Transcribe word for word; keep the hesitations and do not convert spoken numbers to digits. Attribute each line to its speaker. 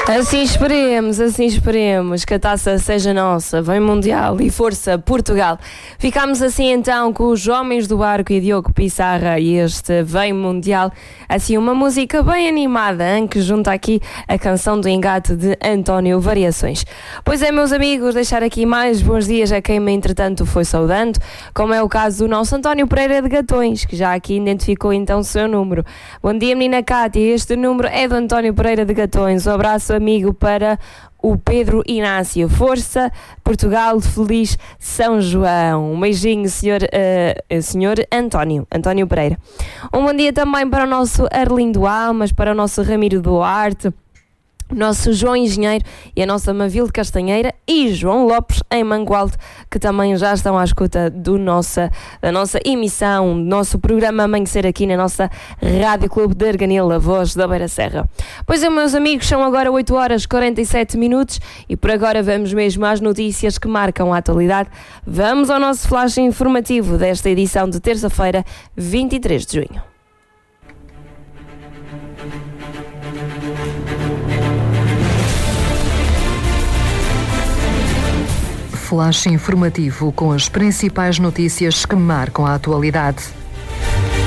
Speaker 1: Assim esperemos, assim esperemos que a taça seja nossa, vem Mundial e força Portugal. Ficámos assim então com os Homens do Barco e Diogo Pissarra e este Vem Mundial. Assim uma música bem animada, hein, que junta aqui a canção do engate de António Variações. Pois é, meus amigos, deixar aqui mais bons dias a quem me entretanto foi saudando, como é o caso do nosso António Pereira de Gatões, que já aqui identificou então o seu número. Bom dia, menina Cátia, este número é do António Pereira de Gatões. Um abraço amigo para o Pedro Inácio. Força Portugal, feliz São João. Um beijinho, senhor, uh, senhor António, António Pereira. Um bom dia também para o nosso Arlindo Almas, para o nosso Ramiro Duarte, o nosso João Engenheiro e a nossa Mavilde Castanheira e João Lopes em Mangualde, que também já estão à escuta do nossa, da nossa emissão, do nosso programa Amanhecer aqui na nossa Rádio Clube de Arganil, a voz da Beira Serra. Pois é, meus amigos, são agora oito horas e quarenta e sete minutos e por agora vamos mesmo às notícias que marcam a atualidade. Vamos ao nosso flash informativo desta edição de terça-feira, vinte e três de junho.
Speaker 2: Flash informativo com as principais notícias que marcam a atualidade.